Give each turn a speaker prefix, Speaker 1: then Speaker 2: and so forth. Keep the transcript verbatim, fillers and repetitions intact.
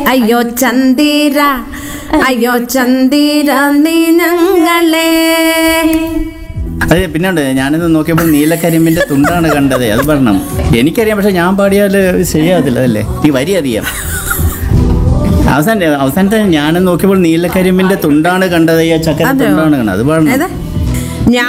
Speaker 1: അയ്യോ ചന്ദിര അയ്യോ ചന്ദിര നീ ഞങ്ങളെ.
Speaker 2: അതെ, പിന്നെ ഉണ്ട്, ഞാനിന്ന് നോക്കിയപ്പോൾ നീലക്കരിമ്പിന്റെ തുണ്ടാണ് കണ്ടത്. അത് പറയണം, എനിക്കറിയാം, പക്ഷെ ഞാൻ പാടിയാൽ ശരിയാകത്തില്ല. അതല്ലേ ഈ വരി അറിയാം. അവസാന അവസാനത്തെ ഞാനും നോക്കിയപ്പോൾ നീലക്കരിമ്പിന്റെ തുണ്ടാണ് കണ്ടത്, ചക്കര തുണ്ടാണ് കണ്ടത്. അത് പാടണം.